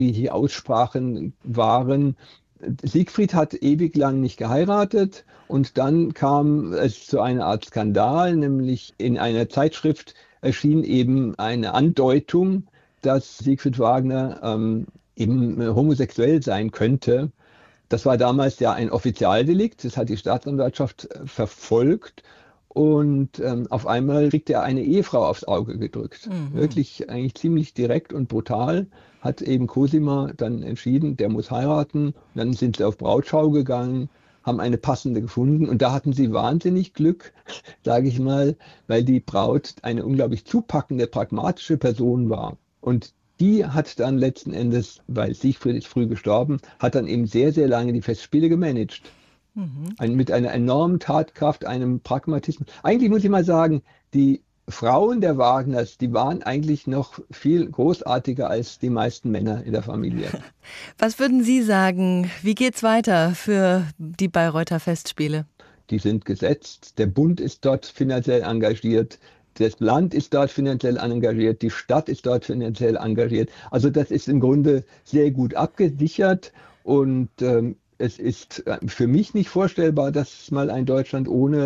wie die Aussprachen waren. Siegfried hat ewig lang nicht geheiratet und dann kam es zu einer Art Skandal, nämlich in einer Zeitschrift erschien eben eine Andeutung, dass Siegfried Wagner eben homosexuell sein könnte. Das war damals ja ein Offizialdelikt, das hat die Staatsanwaltschaft verfolgt und auf einmal kriegt er eine Ehefrau aufs Auge gedrückt. Mhm. Wirklich eigentlich ziemlich direkt und brutal hat eben Cosima dann entschieden, der muss heiraten. Und dann sind sie auf Brautschau gegangen, haben eine passende gefunden und da hatten sie wahnsinnig Glück, sage ich mal, weil die Braut eine unglaublich zupackende, pragmatische Person war. Und die hat dann letzten Endes, weil Siegfried ist früh gestorben, hat dann eben sehr, sehr lange die Festspiele gemanagt. Mhm. Mit einer enormen Tatkraft, einem Pragmatismus. Eigentlich muss ich mal sagen, die Frauen der Wagners, die waren eigentlich noch viel großartiger als die meisten Männer in der Familie. Was würden Sie sagen? Wie geht's weiter für die Bayreuther Festspiele? Die sind gesetzt, der Bund ist dort finanziell engagiert, das Land ist dort finanziell engagiert, die Stadt ist dort finanziell engagiert. Also das ist im Grunde sehr gut abgesichert und es ist für mich nicht vorstellbar, dass es mal ein Deutschland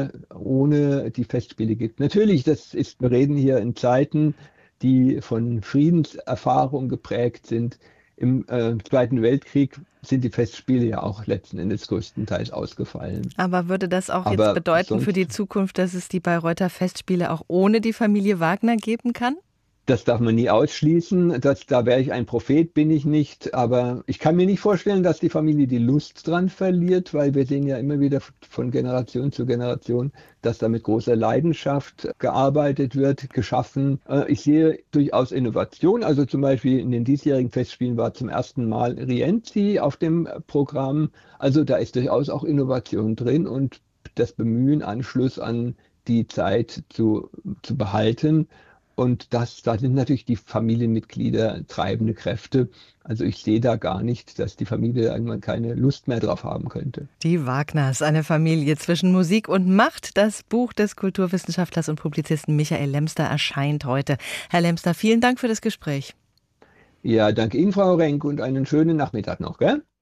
ohne die Festspiele gibt. Natürlich, wir reden hier in Zeiten, die von Friedenserfahrung geprägt sind. Im Zweiten Weltkrieg sind die Festspiele ja auch letzten Endes größtenteils ausgefallen. Aber würde das auch jetzt Aber bedeuten für die sonst, Zukunft, dass es die Bayreuther Festspiele auch ohne die Familie Wagner geben kann? das darf man nie ausschließen. Da wäre ich ein Prophet, bin ich nicht. Aber ich kann mir nicht vorstellen, dass die Familie die Lust dran verliert, weil wir sehen ja immer wieder von Generation zu Generation, dass da mit großer Leidenschaft gearbeitet wird, geschaffen. Ich sehe durchaus Innovation. Also zum Beispiel in den diesjährigen Festspielen war zum ersten Mal Rienzi auf dem Programm. Also da ist durchaus auch Innovation drin und das Bemühen, Anschluss an die Zeit zu behalten. Und da sind natürlich die Familienmitglieder treibende Kräfte. Also ich sehe da gar nicht, dass die Familie irgendwann keine Lust mehr drauf haben könnte. Die Wagners, eine Familie zwischen Musik und Macht. Das Buch des Kulturwissenschaftlers und Publizisten Michael Lemster erscheint heute. Herr Lemster, vielen Dank für das Gespräch. Ja, danke Ihnen, Frau Renk, und einen schönen Nachmittag noch, gell?